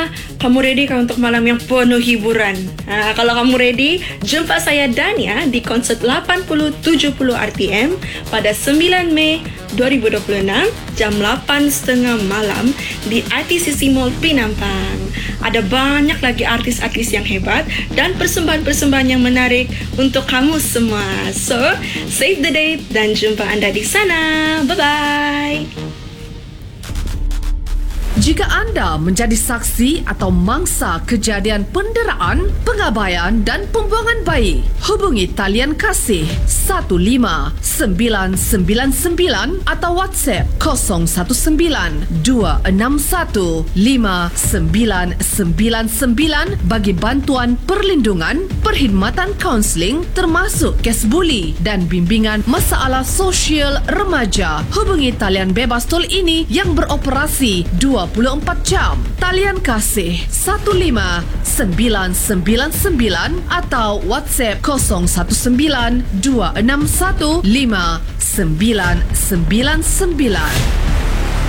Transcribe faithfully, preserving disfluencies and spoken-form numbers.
Kamu ready kan untuk malam yang penuh hiburan? Ha, kalau kamu ready, jumpa saya Dania di konsert lapan puluh tujuh puluh R T M pada sembilan Mei dua ribu dua puluh enam jam lapan tiga puluh malam di I T C C Mall Penampang. Ada banyak lagi artis-artis yang hebat dan persembahan-persembahan yang menarik untuk kamu semua. So, save the date dan jumpa anda di sana. Bye-bye. Jika anda menjadi saksi atau mangsa kejadian penderaan, pengabaian dan pembuangan bayi, hubungi talian kasih satu lima sembilan sembilan sembilan atau WhatsApp kosong satu sembilan dua enam satu lima sembilan sembilan sembilan bagi bantuan perlindungan, perkhidmatan kaunseling termasuk kes buli dan bimbingan masalah sosial remaja. Hubungi talian bebas tol ini yang beroperasi dua puluh empat jam. Talian kasih satu lima sembilan sembilan sembilan atau WhatsApp kosong satu sembilan dua enam satu lima sembilan sembilan sembilan.